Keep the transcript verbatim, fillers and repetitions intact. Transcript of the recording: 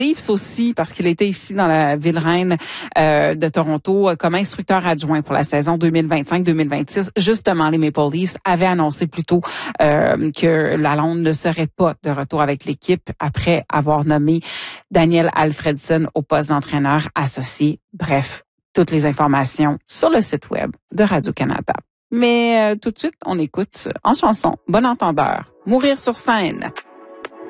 Leafs aussi, parce qu'il était ici dans la ville reine euh, de Toronto euh, comme instructeur adjoint pour la saison deux mille vingt-cinq deux mille vingt-six. Justement, les Maple Leafs avaient annoncé plus tôt euh, que Lalonde ne serait pas de retour avec l'équipe après avoir nommé Daniel Alfredson au poste d'entraîneur associé. Bref, toutes les informations sur le site web de Radio-Canada. Mais euh, tout de suite, on écoute en chanson, bon entendeur, Mourir sur scène.